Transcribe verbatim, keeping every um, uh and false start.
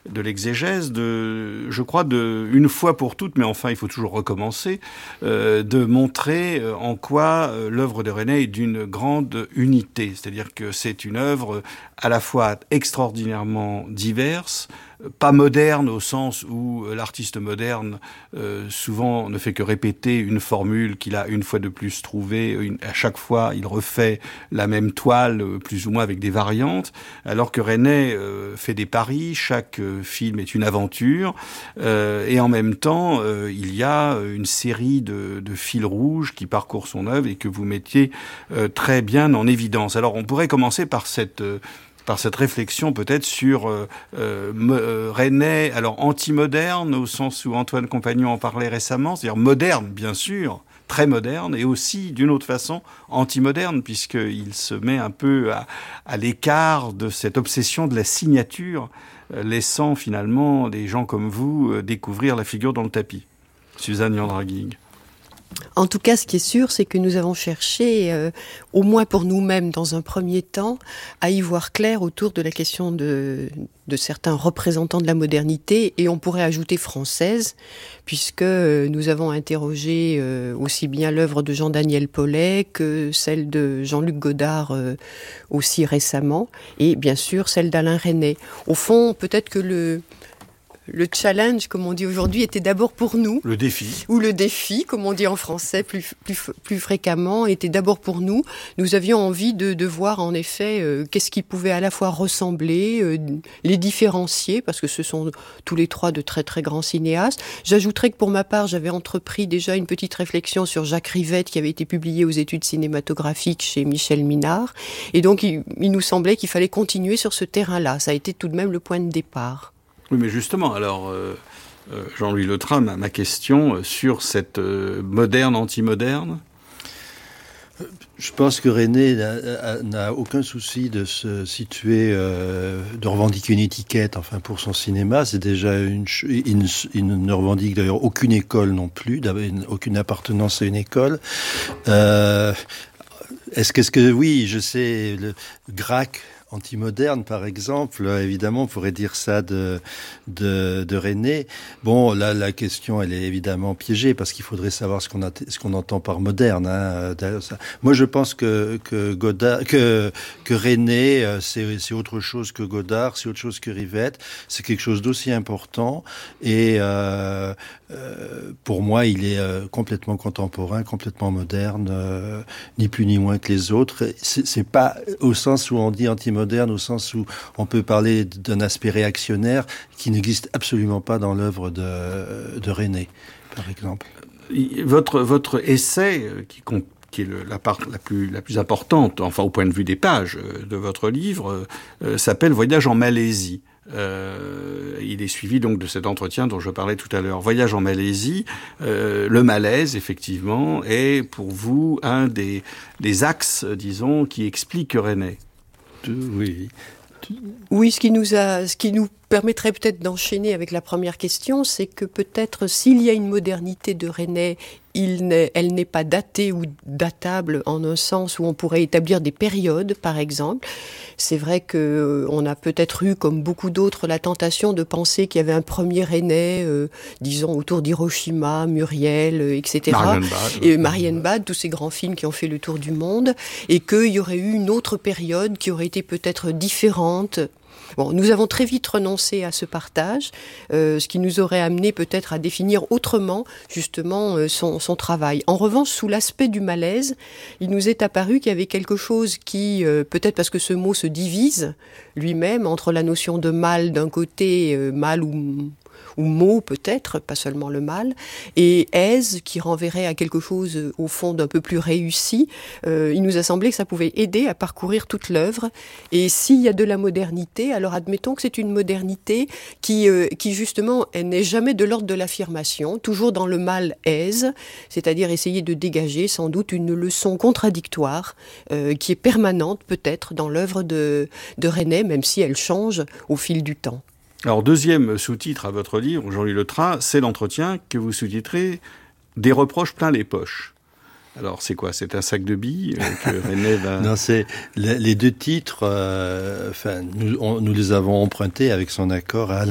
de l'exégèse, de, je crois, de, une fois pour toutes, mais enfin il faut toujours recommencer, euh, de montrer en quoi euh, l'œuvre de René est d'une grande unité. C'est-à-dire que c'est une œuvre à la fois extraordinairement diverse, pas moderne au sens où l'artiste moderne euh, souvent ne fait que répéter une formule qu'il a une fois de plus trouvée. Une, à chaque fois, il refait la même toile, plus ou moins avec des variantes, alors que René euh, fait des paris. Chaque euh, film est une aventure, euh, et en même temps, euh, il y a une série de, de fils rouges qui parcourent son œuvre et que vous mettiez euh, très bien en évidence. Alors, on pourrait commencer par cette euh, par cette réflexion peut-être sur euh, euh, René, alors anti-moderne au sens où Antoine Compagnon en parlait récemment, c'est-à-dire moderne bien sûr, très moderne, et aussi d'une autre façon anti-moderne, puisqu'il se met un peu à, à l'écart de cette obsession de la signature, euh, laissant finalement des gens comme vous euh, découvrir la figure dans le tapis. Suzanne Yandraguig. En tout cas, ce qui est sûr, c'est que nous avons cherché, euh, au moins pour nous-mêmes dans un premier temps, à y voir clair autour de la question de, de certains représentants de la modernité, et on pourrait ajouter française, puisque nous avons interrogé euh, aussi bien l'œuvre de Jean-Daniel Paulet que celle de Jean-Luc Godard euh, aussi récemment, et bien sûr celle d'Alain Resnais. Au fond, peut-être que le... Le challenge, comme on dit aujourd'hui, était d'abord pour nous. Le défi. Ou le défi, comme on dit en français plus, plus, plus fréquemment, était d'abord pour nous. Nous avions envie de, de voir en effet euh, qu'est-ce qui pouvait à la fois ressembler, euh, les différencier, parce que ce sont tous les trois de très très grands cinéastes. J'ajouterais que pour ma part, j'avais entrepris déjà une petite réflexion sur Jacques Rivette, qui avait été publié aux études cinématographiques chez Michel Minard. Et donc, il, il nous semblait qu'il fallait continuer sur ce terrain-là. Ça a été tout de même le point de départ. Oui, mais justement, alors, euh, euh, Jean-Louis Leutrin, ma, ma question sur cette euh, moderne anti-moderne. Je pense que René n'a, n'a aucun souci de se situer, euh, de revendiquer une étiquette, enfin pour son cinéma. C'est déjà une, il, il ne revendique d'ailleurs aucune école non plus, aucune appartenance à une école. Euh, est-ce que, est-ce que oui, je sais, le Grac. Anti-moderne, par exemple, évidemment, on pourrait dire ça de, de, de René. Bon, là, la question, elle est évidemment piégée, parce qu'il faudrait savoir ce qu'on, a, ce qu'on entend par moderne. Hein, ça. Moi, je pense que, que, Godard, que, que René, c'est, c'est autre chose que Godard, c'est autre chose que Rivette, c'est quelque chose d'aussi important, et euh, euh, pour moi, il est euh, complètement contemporain, complètement moderne, euh, ni plus ni moins que les autres. C'est, c'est pas au sens où on dit anti-moderne, moderne au sens où on peut parler d'un aspect réactionnaire qui n'existe absolument pas dans l'œuvre de, de René, par exemple. Votre, votre essai, qui, qui est le, la part la plus, la plus importante, enfin au point de vue des pages de votre livre, euh, s'appelle « Voyage en Malaisie ». Euh, il est suivi donc de cet entretien dont je parlais tout à l'heure. Voyage en Malaisie, euh, le malaise effectivement est pour vous un des, des axes, disons, qui explique René. Oui. Oui, ce qui nous a, ce qui nous permettrait peut-être d'enchaîner avec la première question, c'est que peut-être s'il y a une modernité de René, il n'est, elle n'est pas datée ou datable en un sens où on pourrait établir des périodes, par exemple. C'est vrai que euh, on a peut-être eu, comme beaucoup d'autres, la tentation de penser qu'il y avait un premier René, euh, disons autour d'Hiroshima, Muriel, euh, et cetera. Marienbad. Et Marienbad, tous ces grands films qui ont fait le tour du monde, et qu'il y aurait eu une autre période qui aurait été peut-être différente. Bon, nous avons très vite renoncé à ce partage, euh, ce qui nous aurait amené peut-être à définir autrement, justement, euh, son, son travail. En revanche, sous l'aspect du malaise, il nous est apparu qu'il y avait quelque chose qui, euh, peut-être parce que ce mot se divise lui-même, entre la notion de mal d'un côté, euh, mal ou... ou mot peut-être, pas seulement le mal, et aise qui renverrait à quelque chose au fond d'un peu plus réussi, euh, il nous a semblé que ça pouvait aider à parcourir toute l'œuvre. Et s'il y a de la modernité, alors admettons que c'est une modernité qui, euh, qui justement n'est jamais de l'ordre de l'affirmation, toujours dans le mal aise, c'est-à-dire essayer de dégager sans doute une leçon contradictoire euh, qui est permanente peut-être dans l'œuvre de, de René, même si elle change au fil du temps. Alors, deuxième sous-titre à votre livre, Jean-Louis Leutrin, c'est l'entretien que vous sous-titrez « Des reproches plein les poches ». Alors, c'est quoi? C'est un sac de billes que René va... Non, c'est les deux titres, euh, enfin, nous, on, nous les avons empruntés avec son accord à Alain